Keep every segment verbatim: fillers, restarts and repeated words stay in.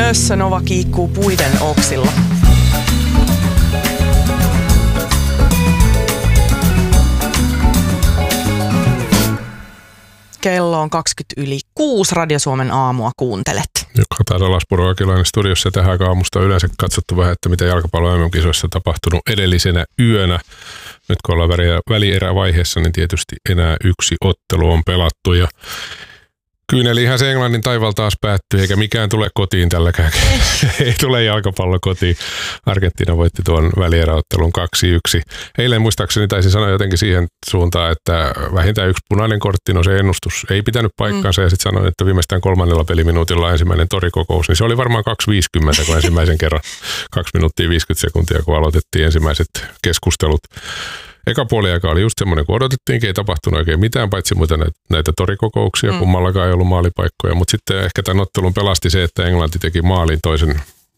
Nössönova kiikkuu puiden oksilla. Kello on kaksikymmentä yli kuusi. Radio Suomen aamua kuuntelet. Joka taas Alaspuro Akilainen studiossa tähän aikaan aamusta on yleensä katsottu vähän, että mitä jalkapallon M M-kisoissa tapahtunut edellisenä yönä. Nyt kun ollaan välierävaiheessa, niin tietysti enää yksi ottelu on pelattu ja kyynelihän se Englannin taival taas päättyy, eikä mikään tule kotiin tälläkään. Ei tule jalkapallo kotiin. Argentiina voitti tuon välieräottelun kaksi yksi. Eilen muistaakseni taisin sanoa jotenkin siihen suuntaan, että vähintään yksi punainen kortti, no se ennustus ei pitänyt paikkaansa. Mm. Ja sitten sanoin, että viimeistään kolmannella peliminuutilla ensimmäinen torikokous, niin se oli varmaan kaksi viisikymmentä, kun ensimmäisen kerran kaksi minuuttia viisikymmentä sekuntia, kun aloitettiin ensimmäiset keskustelut. Eka puoliaika oli just semmoinen, kun odotettiinkin, ei tapahtunut oikein mitään, paitsi muita näitä, näitä torikokouksia, mm. kummallakaan ei ollut maalipaikkoja. Mutta sitten ehkä tämän ottelun pelasti se, että Englanti teki maalin toisen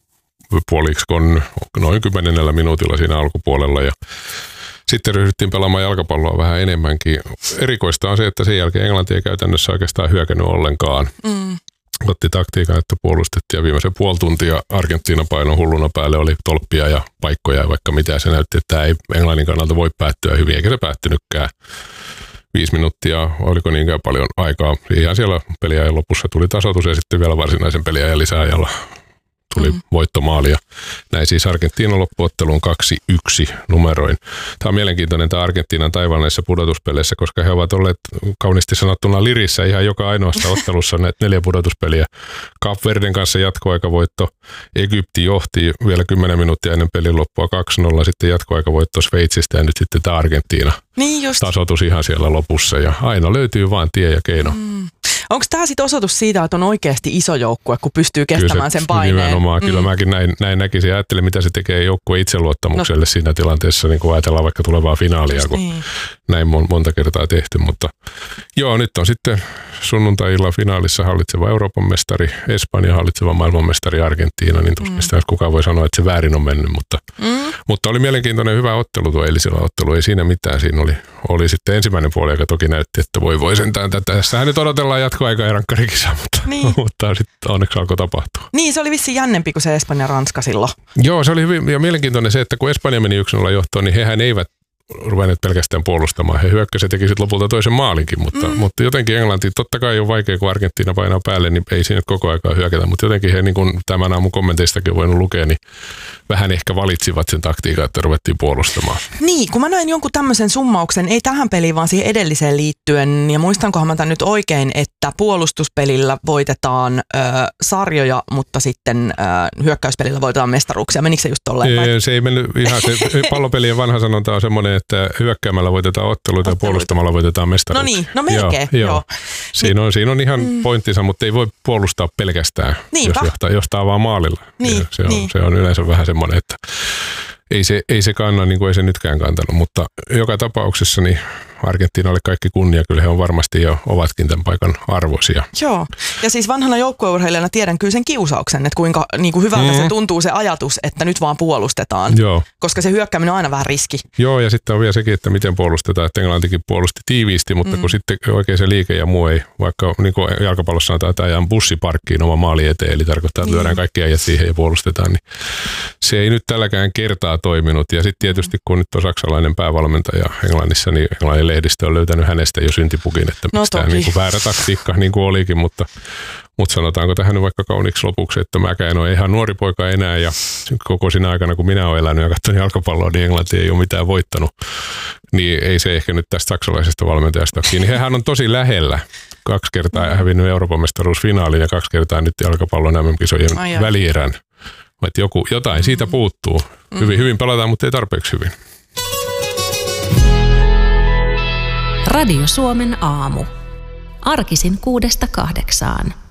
puolikon noin kymmenellä minuutilla siinä alkupuolella. Ja sitten ryhdyttiin pelaamaan jalkapalloa vähän enemmänkin. Erikoista on se, että sen jälkeen Englanti ei käytännössä oikeastaan hyökännyt ollenkaan. Mm. Otti taktiikan, että puolustettiin ja viimeisen puoli tuntia Argentiina paino hulluna päälle, oli tolppia ja paikkoja ja vaikka mitä. Se näytti, että tämä ei Englannin kannalta voi päättyä hyvin, eikä se päättynytkään. Viisi minuuttia, oliko niinkään paljon aikaa. Ihan siellä peliajan lopussa tuli tasoitus ja sitten vielä varsinaisen peliajan lisäajalla tuli mm. voittomaali. Ja näin siis Argentiinan loppuotteluun kaksi yksi numeroin. Tämä on mielenkiintoinen tämä Argentiinan taival näissä pudotuspeleissä, koska he ovat olleet kauniisti sanottuna lirissä ihan joka ainoassa ottelussa näitä neljä pudotuspeliä. Kap Verden kanssa jatkoaikavoitto. Egypti johti vielä kymmenen minuuttia ennen pelin loppua kaksi nolla. Sitten jatkoaikavoitto Sveitsistä ja nyt sitten tämä Argentiina. Niin just. Tasoitus ihan siellä lopussa ja aina löytyy vaan tie ja keino. Mm. Onko tämä sitten osoitus siitä, että on oikeasti iso joukkue, kun pystyy kestämään se, sen paineen? Nimenomaan. Mm. Kyllä mäkin näin, näin näkisin ja ajattelin, mitä se tekee joukkueen itseluottamukselle no. siinä tilanteessa, niin kun ajatellaan vaikka tulevaa finaalia, just kun niin. näin monta kertaa tehty. Mutta joo, nyt on sitten sunnuntai-illan finaalissa hallitseva Euroopan mestari, Espanja hallitseva maailmanmestari Argentiina, niin tuskin mm. kukaan voi sanoa, että se väärin on mennyt. Mutta, mm. mutta oli mielenkiintoinen hyvä ottelu tuo eilisellä ottelu, ei siinä mitään. Siinä oli, oli sitten ensimmäinen puoli, joka toki näytti, että voi voi sentään tätä. Tässähän nyt odotellaan jatkoaika ja rankkarikisa, mutta, niin. mutta sitten onneksi alkoi tapahtua. Niin, se oli vissiin jännempi kuin se Espanja-Ranska silloin. Joo, se oli hyvin ja mielenkiintoinen se, että kun Espanja meni yksi nolla johtoon, niin hehän eivät ruvenneet pelkästään puolustamaan. He hyökkäsivät ja teki sitten lopulta toisen maalinkin, mutta, mm. mutta jotenkin Englanti, totta kai on vaikea, kun Argentiina painaa päälle, niin ei siinä koko aikaa hyökätä, mutta jotenkin he, niin kuin tämän aamun kommenteistakin on voinut lukea, niin vähän ehkä valitsivat sen taktiikan, että ruvettiin puolustamaan. Niin, kun mä näin jonkun tämmöisen summauksen, ei tähän peliin, vaan siihen edelliseen liittyen, ja muistankohan mä tämän nyt oikein, että puolustuspelillä voitetaan ö, sarjoja, mutta sitten ö, hyökkäyspelillä voitetaan mestaruuksia. Menikö se just tolleen? Ei, se ei mennyt ihan, se pallopelien vanha sanonta on semmoinen, että hyökkäämällä voitetaan otteluita ja puolustamalla voitetaan mestaruuksia. No niin, no melkein. Joo, joo. Siinä, on, siinä on ihan mm. pointtinsa, mutta ei voi puolustaa pelkästään, Niinpä. jos johtaa, johtaa vaan maalilla. Niin, se, on, niin. se on yleensä vähän semmoinen, että ei se, ei se kanna, niin kuin ei se nytkään kantanut, mutta joka tapauksessa niin Argentiinalle kaikki kunnia, kyllä he on varmasti jo ovatkin tämän paikan arvoisia. Joo, ja siis vanhana joukkueurheilijana tiedän kyllä sen kiusauksen, että kuinka niin kuin hyvältä mm. se tuntuu se ajatus, että nyt vaan puolustetaan, Joo. koska se hyökkääminen on aina vähän riski. Joo, ja sitten on vielä sekin, että miten puolustetaan, että Englantikin puolusti tiiviisti, mutta mm. kun sitten oikein se liike ja muu ei, vaikka niin kuin jalkapallossa sanotaan, että ajan bussiparkkiin oma maali eteen, eli tarkoittaa, että niin. lyödään kaikki äijät siihen ja puolustetaan, niin se ei nyt tälläkään kertaa toiminut. Ja sitten tietysti kun nyt on saksalainen päävalmentaja Englannissa, niin Englannin lehdistö on löytänyt hänestä jo syntipukin, että no mistään niin kuin väärä taktiikka niin kuin olikin, mutta, mutta sanotaanko tähän nyt vaikka kauniiksi lopuksi, että mäkään en ole ihan nuori poika enää ja koko siinä aikana, kun minä olen elänyt ja katsonut jalkapalloa, niin Englanti ei ole mitään voittanut, niin ei se ehkä nyt tästä saksalaisesta valmentajasta ole kiinni. Hehän on tosi lähellä. Kaksi kertaa hävinnyt Euroopan mestaruusfinaalin ja kaksi kertaa nyt jalkapallon M M-kisojen Ai välierän. Että joku, jotain mm. siitä puuttuu. Mm. Hyvin, hyvin pelataan, mutta ei tarpeeksi hyvin. Radio Suomen aamu. Arkisin kuudesta kahdeksaan.